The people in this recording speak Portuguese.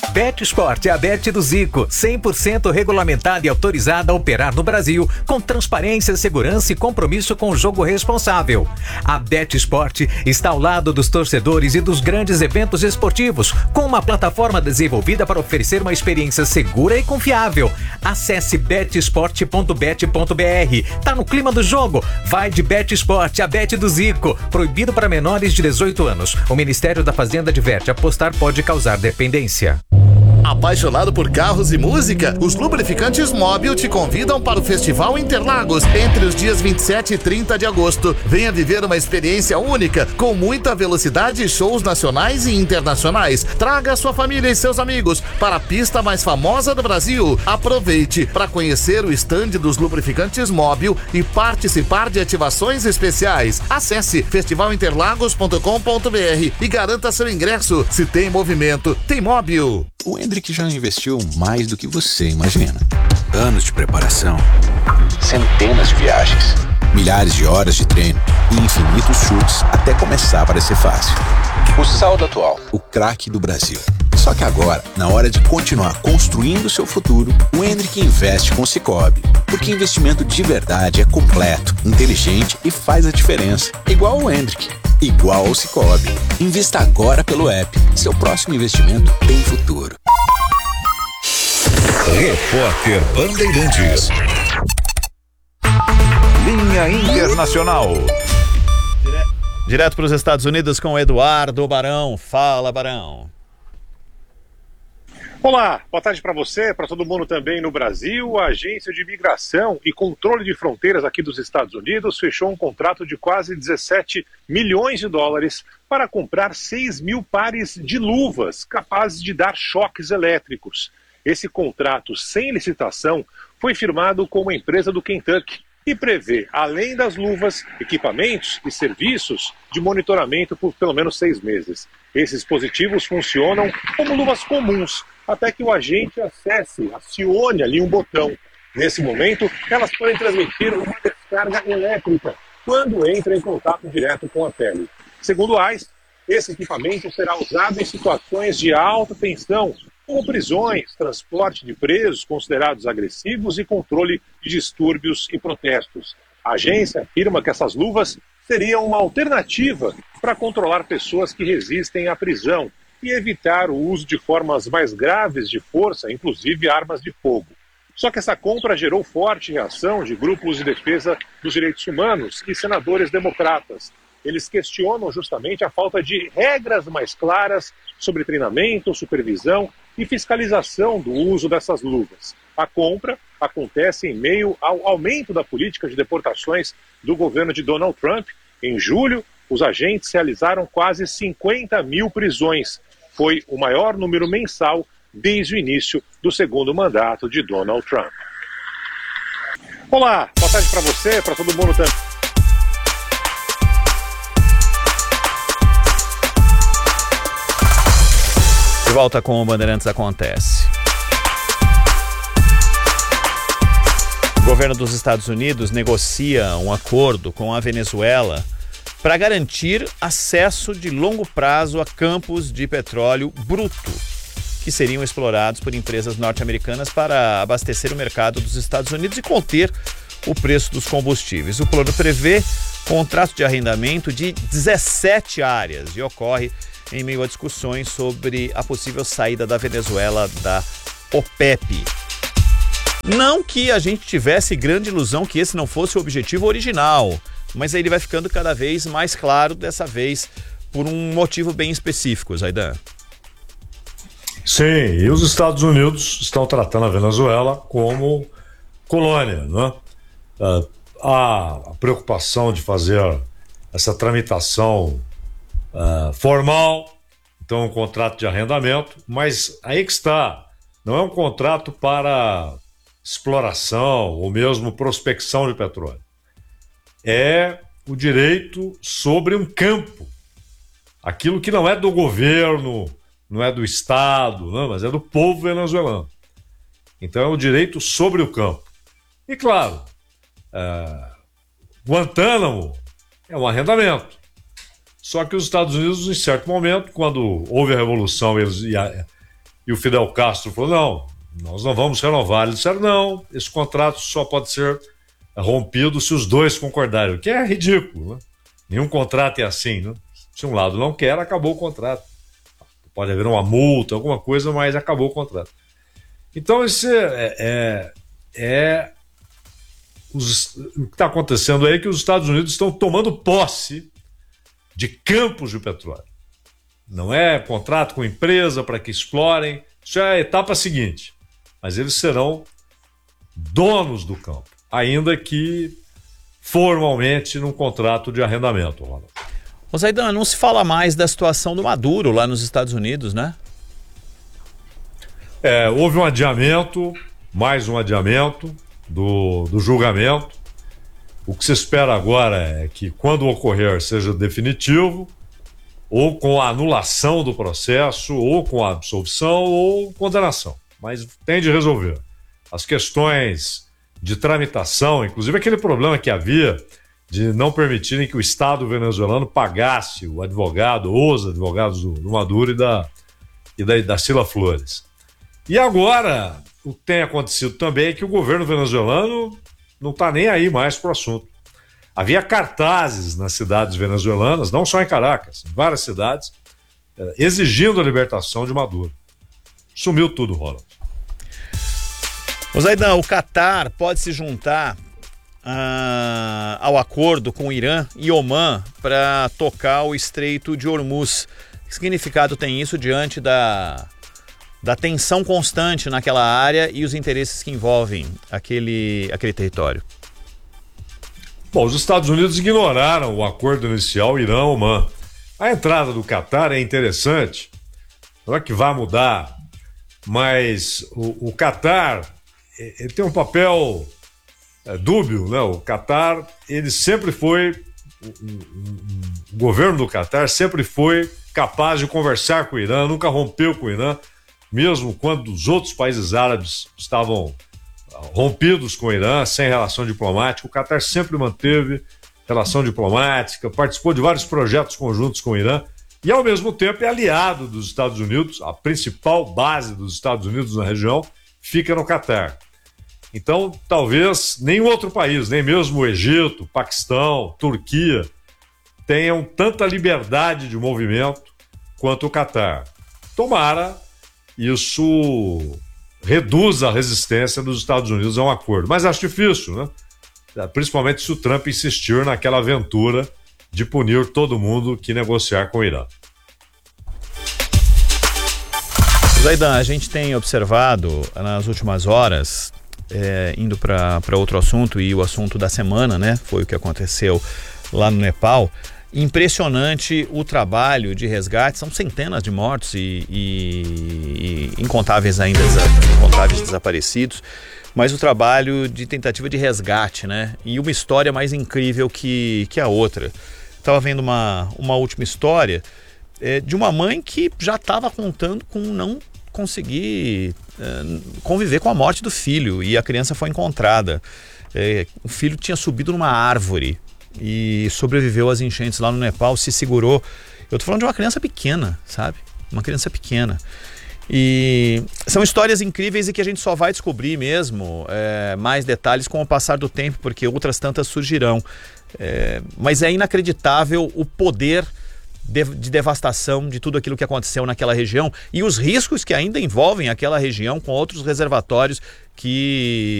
Bet Sport é a Bet do Zico, 100% regulamentada e autorizada a operar no Brasil, com transparência, segurança e compromisso com o jogo responsável. A Bet Sport está ao lado dos torcedores e dos grandes eventos esportivos, com uma plataforma desenvolvida para oferecer uma experiência segura e confiável. Acesse betsport.bet.br. Tá no clima do jogo? Vai de Bet Sport, a Bet do Zico. Proibido para menores de 18 anos. O Ministério da Fazenda adverte: apostar pode causar dependência. Apaixonado por carros e música? Os Lubrificantes Móbil te convidam para o Festival Interlagos entre os dias 27 e 30 de agosto. Venha viver uma experiência única, com muita velocidade e shows nacionais e internacionais. Traga sua família e seus amigos para a pista mais famosa do Brasil. Aproveite para conhecer o estande dos Lubrificantes Móbil e participar de ativações especiais. Acesse festivalinterlagos.com.br e garanta seu ingresso. Se tem movimento, tem móvel. O Hendrick já investiu mais do que você imagina. Anos de preparação, centenas de viagens, milhares de horas de treino e infinitos chutes até começar a parecer fácil. O saldo atual, o craque do Brasil. Só que agora, na hora de continuar construindo seu futuro, o Hendrick investe com o Sicoob. Porque investimento de verdade é completo, inteligente e faz a diferença. Igual o Hendrick. Igual ao Sicoob. Invista agora pelo app. Seu próximo investimento tem futuro. Repórter Bandeirantes. Linha Internacional. Direto para os Estados Unidos com o Eduardo Barão. Fala, Barão. Olá, boa tarde para você, para todo mundo também no Brasil. A Agência de Imigração e Controle de Fronteiras aqui dos Estados Unidos fechou um contrato de quase 17 milhões de dólares para comprar 6 mil pares de luvas capazes de dar choques elétricos. Esse contrato sem licitação foi firmado com uma empresa do Kentucky e prevê, além das luvas, equipamentos e serviços de monitoramento por pelo menos 6 meses. Esses dispositivos funcionam como luvas comuns, até que o agente acione ali um botão. Nesse momento, elas podem transmitir uma descarga elétrica quando entra em contato direto com a pele. Segundo o ICE, esse equipamento será usado em situações de alta tensão, como prisões, transporte de presos considerados agressivos e controle de distúrbios e protestos. A agência afirma que essas luvas seriam uma alternativa para controlar pessoas que resistem à prisão e evitar o uso de formas mais graves de força, inclusive armas de fogo. Só que essa compra gerou forte reação de grupos de defesa dos direitos humanos e senadores democratas. Eles questionam justamente a falta de regras mais claras sobre treinamento, supervisão e fiscalização do uso dessas luvas. A compra acontece em meio ao aumento da política de deportações do governo de Donald Trump. Em julho, os agentes realizaram quase 50 mil prisões. Foi o maior número mensal desde o início do segundo mandato de Donald Trump. Olá, boa tarde para você, para todo mundo também. De volta com o Bandeirantes Acontece. O governo dos Estados Unidos negocia um acordo com a Venezuela para garantir acesso de longo prazo a campos de petróleo bruto, que seriam explorados por empresas norte-americanas para abastecer o mercado dos Estados Unidos e conter o preço dos combustíveis. O plano prevê contrato de arrendamento de 17 áreas e ocorre em meio a discussões sobre a possível saída da Venezuela da OPEP. Não que a gente tivesse grande ilusão que esse não fosse o objetivo original, mas aí ele vai ficando cada vez mais claro, dessa vez por um motivo bem específico, Zaidan. Sim, e os Estados Unidos estão tratando a Venezuela como colônia, né? Há a preocupação de fazer essa tramitação formal, então um contrato de arrendamento, mas aí que está, não é um contrato para exploração ou mesmo prospecção de petróleo. É o direito sobre um campo, aquilo que não é do governo, não é do Estado, não, mas é do povo venezuelano. Então é o direito sobre o campo. E claro, Guantánamo é um arrendamento. Só que os Estados Unidos, em certo momento, quando houve a Revolução e E o Fidel Castro falou, não, nós não vamos renovar. Eles disseram, não, esse contrato só pode ser rompido se os dois concordarem, o que é ridículo, né? Nenhum contrato é assim, né? Se um lado não quer, acabou o contrato. Pode haver uma multa, alguma coisa, mas acabou o contrato. Então, isso o que está acontecendo aí é que os Estados Unidos estão tomando posse de campos de petróleo. Não é contrato com empresa para que explorem, isso é a etapa seguinte. Mas eles serão donos do campo, ainda que formalmente num contrato de arrendamento, Ronaldo. Ô Zaidan, não se fala mais da situação do Maduro lá nos Estados Unidos, né? Houve um adiamento, mais um adiamento do julgamento. O que se espera agora é que, quando ocorrer, seja definitivo, ou com a anulação do processo, ou com a absolvição, ou condenação. Mas tem de resolver. As questões de tramitação, inclusive aquele problema que havia de não permitirem que o Estado venezuelano pagasse o advogado, os advogados do Maduro e da Sila Flores. E agora, o que tem acontecido também é que o governo venezuelano não está nem aí mais para o assunto. Havia cartazes nas cidades venezuelanas, não só em Caracas, em várias cidades, exigindo a libertação de Maduro. Sumiu tudo, Ronald. Ô Zaidan, o Catar pode se juntar ao acordo com o Irã e Omã para tocar o Estreito de Hormuz. Que significado tem isso diante da tensão constante naquela área e os interesses que envolvem aquele território? Bom, os Estados Unidos ignoraram o acordo inicial Irã-Omã. A entrada do Catar é interessante, não é que vai mudar, mas o Catar ele tem um papel dúbio, né? O Catar, ele sempre foi, o governo do Catar sempre foi capaz de conversar com o Irã, nunca rompeu com o Irã, mesmo quando os outros países árabes estavam rompidos com o Irã, sem relação diplomática. O Catar sempre manteve relação diplomática, participou de vários projetos conjuntos com o Irã e, ao mesmo tempo, é aliado dos Estados Unidos. A principal base dos Estados Unidos na região fica no Catar. Então, talvez nenhum outro país, nem mesmo o Egito, Paquistão, Turquia, tenham tanta liberdade de movimento quanto o Catar. Tomara isso reduza a resistência dos Estados Unidos a um acordo. Mas acho difícil, né? Principalmente se o Trump insistir naquela aventura de punir todo mundo que negociar com o Irã. Zaidan, a gente tem observado nas últimas horas, indo para outro assunto, e o assunto da semana, né? Foi o que aconteceu lá no Nepal. Impressionante o trabalho de resgate, são centenas de mortos e incontáveis desaparecidos, mas o trabalho de tentativa de resgate, né? E uma história mais incrível que a outra. Estava vendo uma última história de uma mãe que já estava contando com não conseguir conviver com a morte do filho, e a criança foi encontrada. O filho tinha subido numa árvore e sobreviveu às enchentes lá no Nepal, se segurou. Eu tô falando de uma criança pequena, sabe? Uma criança pequena. E são histórias incríveis e que a gente só vai descobrir mesmo mais detalhes com o passar do tempo, porque outras tantas surgirão. Mas é inacreditável o poder de devastação de tudo aquilo que aconteceu naquela região e os riscos que ainda envolvem aquela região com outros reservatórios que